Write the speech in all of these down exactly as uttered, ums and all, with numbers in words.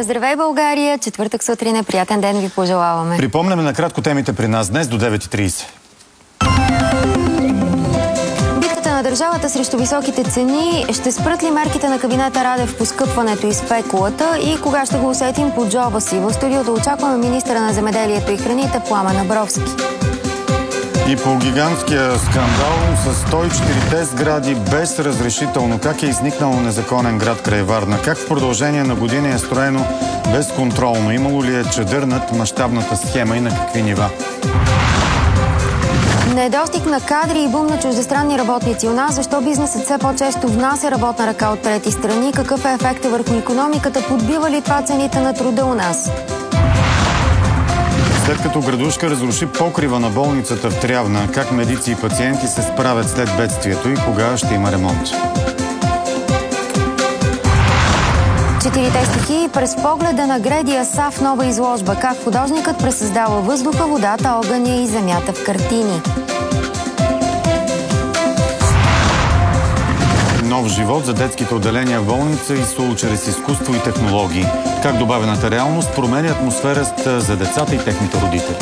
Здравей, България! Четвъртък сутрин е приятен ден ви пожелаваме. Припомняме накратко темите при нас днес до девет и трийсет. Битката на държавата срещу високите цени. Ще спрат ли мерките на кабинета Радев по скъпването и спекулата и кога ще го усетим по джоба си? В студиото очакваме министъра на земеделието и храните Пламен Абровски. И по гигантския скандал с сто и четирите сгради без разрешително. Как е изникнал незаконен град край Варна? Как в продължение на години е строено безконтролно? Имало ли е чадър над мащабната схема и на какви нива? Недостиг на кадри и бум на чуждестранни работници у нас. Защо бизнесът все по-често внася работна ръка от трети страни? Какъв е ефектът върху икономиката? Подбива ли това цените на труда у нас? След като градушка разруши покрива на болницата в Трявна, как медици и пациенти се справят след бедствието и кога ще има ремонт? Четирите стихии през погледа на Греди Асаф, нова изложба. Как художникът пресъздава въздуха, водата, огъня и земята в картини. Нов живот за детските отделения в болница и СУЛ чрез изкуство и технологии. Как добавената реалност променя атмосферата за децата и техните родители.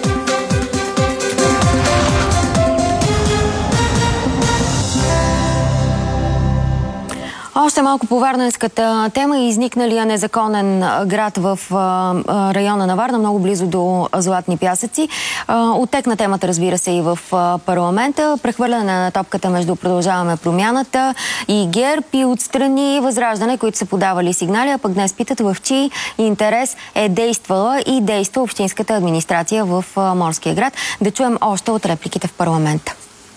Още малко по варненската тема и изникналия незаконен град в района на Варна, много близо до Златни пясъци. Оттекна темата, разбира се, и в парламента. Прехвърляне на топката между Продължаваме промяната и ГЕРБ и отстрани Възраждане, които са подавали сигнали, а пък днес питат в чий интерес е действала и действа общинската администрация в Морския град. Да чуем още от репликите в парламента.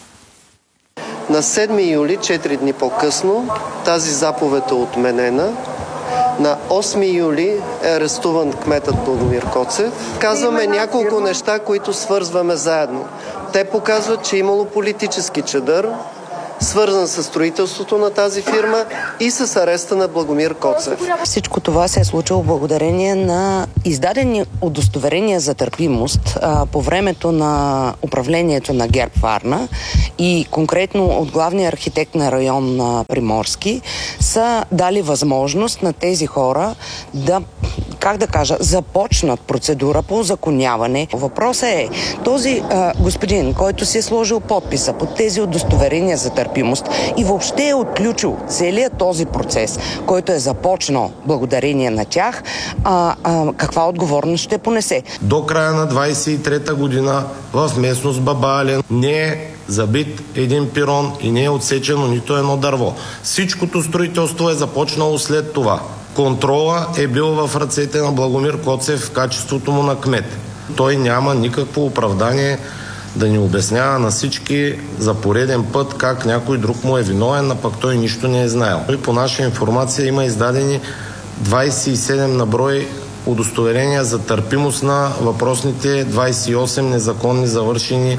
На седми юли, четири дни по-късно, тази заповед е отменена. На осми юли е арестуван кметът Благомир Коцев. Казваме няколко неща, които свързваме заедно. Те показват, че е имало политически чадър, свързан с строителството на тази фирма и с ареста на Благомир Коцев. Всичко това се е случило благодарение на издадени удостоверения за търпимост а, по времето на управлението на ГЕРБ Варна и конкретно от главния архитект на район на Приморски са дали възможност на тези хора да, как да кажа, започнат процедура по узаконяване. Въпросът е, този а, господин, който си е сложил подписа под тези удостоверения за търпимост и въобще е отключил целият този процес, който е започнал благодарение на тях, а, а, каква отговорност ще понесе? До края на двайсет и трета година в местност Бабален не е забит един пирон и не е отсечено нито едно дърво. Всичкото строителство е започнало след това. Контрола е бил в ръцете на Благомир Коцев в качеството му на кмет. Той няма никакво оправдание да ни обяснява на всички за пореден път как някой друг му е виновен, а пък той нищо не е знаел. И по наша информация има издадени двайсет и седем на брой удостоверения за търпимост на въпросните двайсет и осем незаконни завършени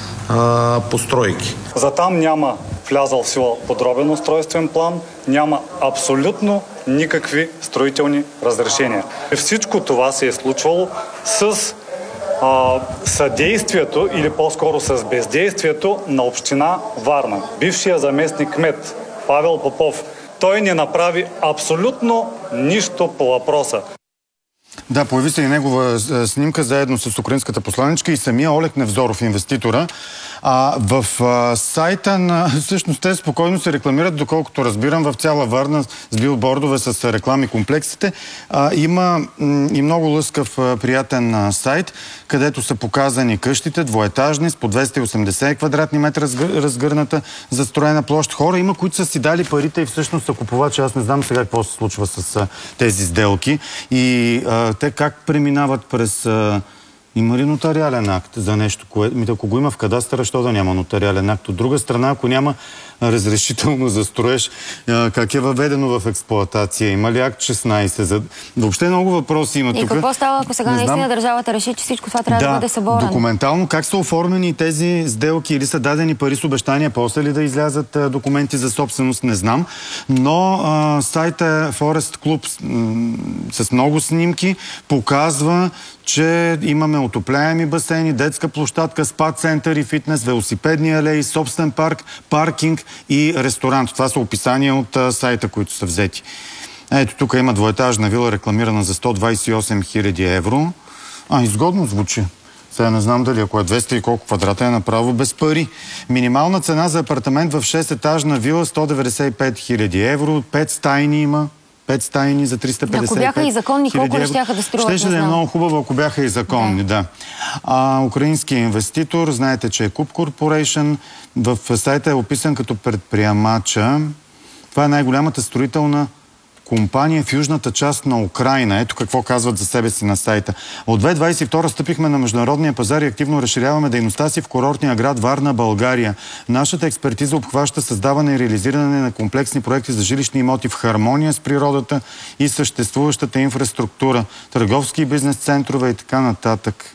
а, постройки. За там няма влязъл в сила подробен устройствен план, няма абсолютно никакви строителни разрешения. Всичко това се е случвало с а, съдействието или по-скоро с бездействието на община Варна. Бившия заместник кмет Павел Попов, той не направи абсолютно нищо по въпроса. Да, появи се и негова снимка заедно с украинската посланичка и самия Олег Невзоров, инвеститора. А, в а, сайта на... Всъщност те спокойно се рекламират, доколкото разбирам, в цяла Варна с билбордове с реклами комплексите. А, има м, и много лъскав а, приятен а, сайт, където са показани къщите, двоетажни, с по двеста и осемдесет квадратни метра разгър, разгърната застроена площ. Хора има, които са си дали парите и всъщност са купувачи. Аз не знам сега какво се случва с а, тези сделки. И а, те как преминават през... А, има ли нотариален акт за нещо, което... Ми, ако го има в кадастъра, що да няма нотариален акт? От друга страна, ако няма разрешително за строеж, как е въведено в експлоатация? Има ли акт шестнайсет? За... Въобще много въпроси има тук. И какво става, ако сега наистина държавата реши, че всичко това трябва да, да бъде съборено? Документално как са оформени тези сделки или са дадени пари с обещания, после ли да излязат а, документи за собственост, не знам. Но а, сайта Forest Club с, с много снимки показва, че имаме отопляеми басейни, детска площадка, спа център и фитнес, велосипедни алеи, собствен парк, паркинг и ресторант. Това са описания от а, сайта, които са взети. Ето тук има двоетажна вила, рекламирана за сто двадесет и осем хиляди евро. А, изгодно звучи. Сега не знам дали, ако е двеста и колко квадрата, е направо без пари. Минимална цена за апартамент в шест-етажна вила сто деветдесет и пет хиляди евро. пет стайни има. пет стайни за триста петдесет и пет хиляди евро. Ако бяха и законни, колко не щяха да струват? Щеше да е много хубаво, ако бяха и законни, да. да. А, украински инвеститор, знаете, че е Куб Корпорейшн. В сайта е описан като предприемача. Това е най-голямата строителна компания в южната част на Украйна. Ето какво казват за себе си на сайта. От две хиляди двадесет и втора стъпихме на международния пазар и активно разширяваме дейността си в курортния град Варна, България. Нашата експертиза обхваща създаване и реализиране на комплексни проекти за жилищни имоти в хармония с природата и съществуващата инфраструктура, търговски и бизнес центрове и така нататък.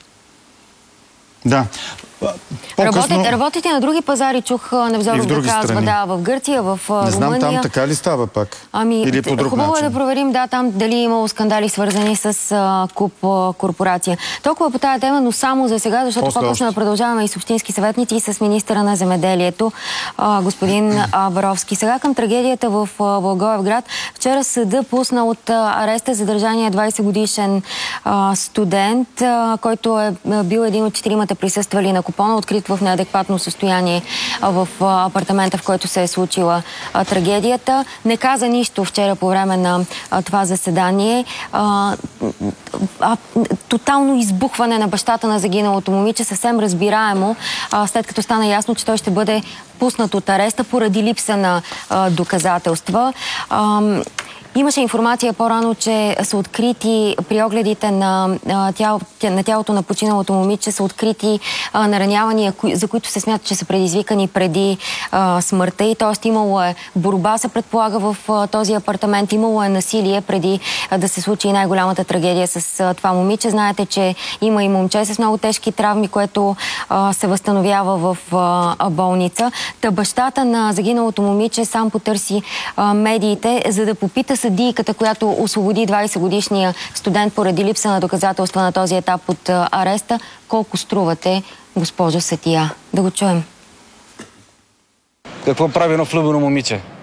Да. Работите, работите на други пазари, чух Невзоров да казва, страни. да, в Гърция, в Румъния. Не знам там така ли става пак? Ами, или по друг хубаво начин? е да проверим, да, там дали е имало скандали свързани с а, Куб а, корпорация. Толкова по тая тема, но само за сега, защото по-късно да продължаваме и с общински съветници и с министъра на земеделието, а, господин Абаровски. Сега към трагедията в а, Благоевград. Вчера съда пусна от а, ареста задържания двадесет годишен а, студент, а, който е бил един от четиримата присъствали на купона, открит в неадекватно състояние в апартамента, в който се е случила а, трагедията. Не каза нищо вчера по време на а, това заседание. А, а, тотално избухване на бащата на загиналото момиче, съвсем разбираемо, а, след като стана ясно, че той ще бъде пуснат от ареста поради липса на а, доказателства. А, Имаше информация по-рано, че са открити при огледите на, тяло, на тялото на починалото момиче, са открити а, наранявания, кои, за които се смята, че са предизвикани преди а, смъртта и. Т.е. имало е борба, се предполага в а, този апартамент, имало е насилие преди а, да се случи най-голямата трагедия с а, това момиче. Знаете, че има и момче с много тежки травми, което а, се възстановява в а, болница. Та бащата на загиналото момиче сам потърси а, медиите, за да попита съдийката, която освободи двадесет годишния студент поради липса на доказателства на този етап от а, ареста. Колко струвате, госпожо съдия? Да го чуем. Какво прави едно влюбено момиче?